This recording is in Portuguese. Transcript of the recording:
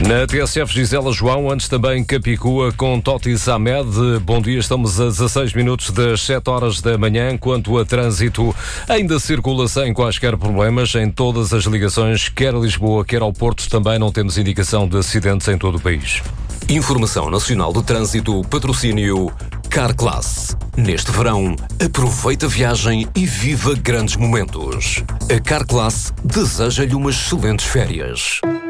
Na TSF Gisela João, antes também Capicua com Toti Samed. Bom dia, estamos a 16 minutos das 7 horas da manhã. Quanto a trânsito, ainda circula sem quaisquer problemas em todas as ligações, quer a Lisboa, quer ao Porto. Também não temos indicação de acidentes em todo o país. Informação Nacional de Trânsito, patrocínio Carclass. Neste verão, aproveita a viagem e viva grandes momentos. A Carclass deseja-lhe umas excelentes férias.